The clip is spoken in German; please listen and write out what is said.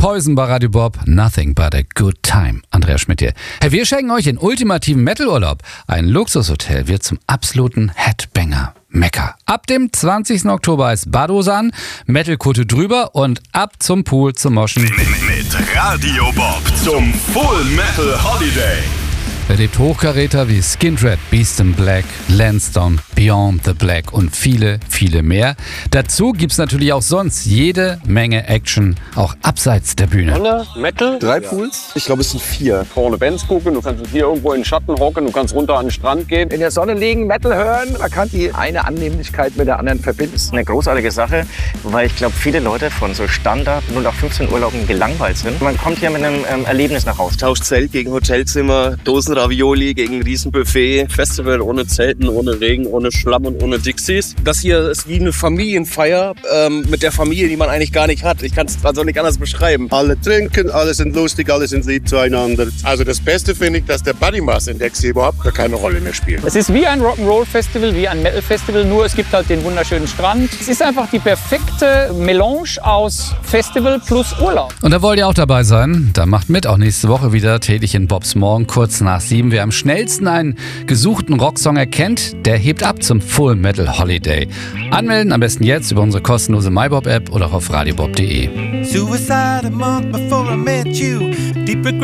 Poison bei Radio Bob, Nothing but a Good Time. Andreas Schmidt hier. Hey, wir schenken euch den ultimativen Metal-Urlaub. Ein Luxushotel wird zum absoluten Headbanger. Mekka. Ab dem 20. Oktober ist Badosan, Metal-Kutte drüber und ab zum Pool zum Moschen. Mit Radio Bob zum Full Metal Holiday. Erlebt Hochkaräter wie Skindred, Beast in Black, Lansdowne, Beyond the Black und viele, viele mehr. Dazu gibt's natürlich auch sonst jede Menge Action, auch abseits der Bühne. Sonne, Metal, 3 Pools? Ich glaube, es sind 4. vorne Bands gucken, du kannst hier irgendwo in den Schatten hocken, du kannst runter an den Strand gehen. In der Sonne liegen, Metal hören, man kann die eine Annehmlichkeit mit der anderen verbinden. Das ist eine großartige Sache, weil ich glaube, viele Leute von so Standard 0815 Urlauben gelangweilt sind. Man kommt hier mit einem Erlebnis nach Hause. Tauscht Zelt gegen Hotelzimmer, Dosen Ravioli gegen Riesenbuffet. Festival ohne Zelten, ohne Regen, ohne Schlamm und ohne Dixies. Das hier ist wie eine Familienfeier mit der Familie, die man eigentlich gar nicht hat. Ich kann es also nicht anders beschreiben. Alle trinken, alle sind lustig, alle sind lieb zueinander. Also das Beste finde ich, dass der Body Mass Index hier überhaupt gar keine Rolle mehr spielt. Es ist wie ein Rock'n'Roll-Festival, wie ein Metal-Festival, nur es gibt halt den wunderschönen Strand. Es ist einfach die perfekte Melange aus Festival plus Urlaub. Und da wollt ihr auch dabei sein? Dann macht mit, auch nächste Woche wieder täglich in Bobs Morgen, kurz nach 7. Wer am schnellsten einen gesuchten Rocksong erkennt, der hebt ab zum Full Metal Holiday. Anmelden am besten jetzt über unsere kostenlose MyBob-App oder auf radiobob.de. Suicide a month before I met you. Deep regret.